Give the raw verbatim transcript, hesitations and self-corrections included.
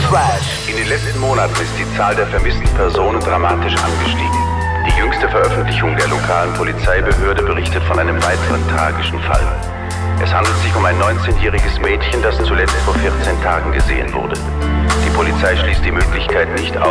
In den letzten Monaten ist die Zahl der vermissten Personen dramatisch angestiegen. Die jüngste Veröffentlichung der lokalen Polizeibehörde berichtet von einem weiteren tragischen Fall. Es handelt sich um ein neunzehnjähriges Mädchen, das zuletzt vor vierzehn Tagen gesehen wurde. Die Polizei schließt die Möglichkeit nicht aus,